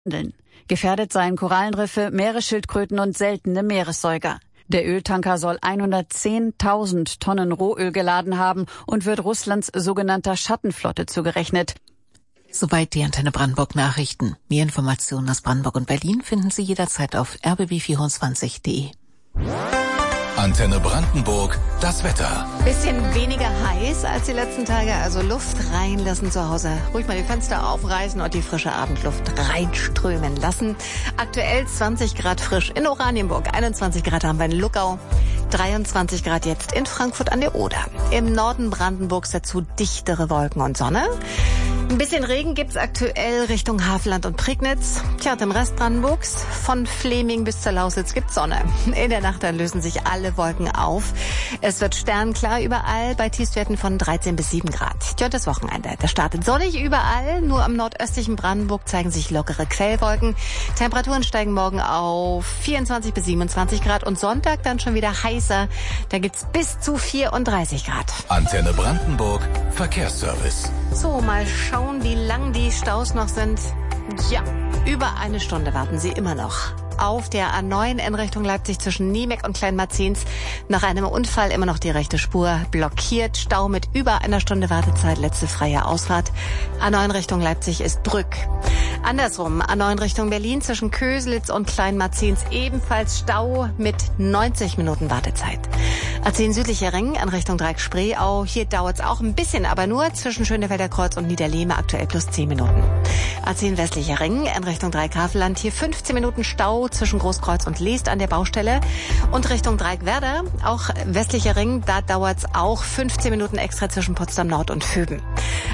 Gefährdet seien Korallenriffe, Meeresschildkröten und seltene Meeressäuger. Der Öltanker soll 110.000 Tonnen Rohöl geladen haben und wird Russlands sogenannter Schattenflotte zugerechnet. Soweit die Antenne Brandenburg Nachrichten. Mehr Informationen aus Brandenburg und Berlin finden Sie jederzeit auf rbb24.de. Antenne Brandenburg, das Wetter. Bisschen weniger heiß als die letzten Tage, also Luft reinlassen zu Hause. Ruhig mal die Fenster aufreißen und die frische Abendluft reinströmen lassen. Aktuell 20 Grad frisch in Oranienburg, 21 Grad haben wir in Luckau, 23 Grad jetzt in Frankfurt an der Oder. Im Norden Brandenburgs dazu dichtere Wolken und Sonne. Ein bisschen Regen gibt's aktuell Richtung Havelland und Prignitz. Tja, und im Rest Brandenburgs, von Fleming bis zur Lausitz, gibt's Sonne. In der Nacht dann lösen sich alle Wolken auf. Es wird sternklar überall bei Tiefstwerten von 13 bis 7 Grad. Tja, das Wochenende, das startet sonnig überall. Nur am nordöstlichen Brandenburg zeigen sich lockere Quellwolken. Temperaturen steigen morgen auf 24 bis 27 Grad und Sonntag dann schon wieder heißer. Da gibt's bis zu 34 Grad. Antenne Brandenburg, Verkehrsservice. So, mal schauen, wie lang die Staus noch sind. Ja, über eine Stunde warten sie immer noch. Auf der A9 in Richtung Leipzig zwischen Niemeck und Kleinmarzens nach einem Unfall immer noch die rechte Spur blockiert. Stau mit über einer Stunde Wartezeit, letzte freie Ausfahrt. A9 Richtung Leipzig ist Brück. Andersrum, A9 Richtung Berlin zwischen Köselitz und Kleinmarzens ebenfalls Stau mit 90 Minuten Wartezeit. A10 südlicher Ring in Richtung Dreieck-Spreeau. Hier dauert es auch ein bisschen, aber nur zwischen Schönefelder Kreuz und Niederlehme aktuell plus 10 Minuten. A10 westlicher Ring in Richtung Dreieck-Havelland. Hier 15 Minuten Stau zwischen Großkreuz und Leest an der Baustelle. Und Richtung Dreieck-Werder, auch westlicher Ring, da dauert es auch 15 Minuten extra zwischen Potsdam Nord und Föben.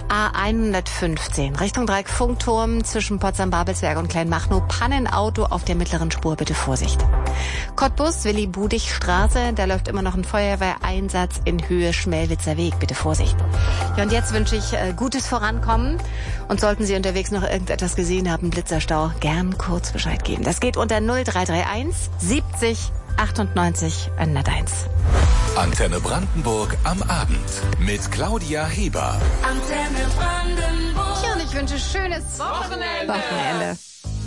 A115 Richtung Dreieck-Funkturm zwischen Potsdam-Babelsberg und Kleinmachnow. Pannenauto auf der mittleren Spur, bitte Vorsicht. Cottbus, Willi-Budig-Straße, da läuft immer noch ein Feuerwehreinsatz in Höhe Schmelwitzer Weg, bitte Vorsicht. Ja, und jetzt wünsche ich gutes Vorankommen. Und sollten Sie unterwegs noch irgendetwas gesehen haben, Blitzerstau, gern kurz Bescheid geben. Das geht unter 0331 70 98 101. Antenne Brandenburg am Abend mit Claudia Heber. Antenne Brandenburg. Ja, und ich wünsche schönes Wochenende.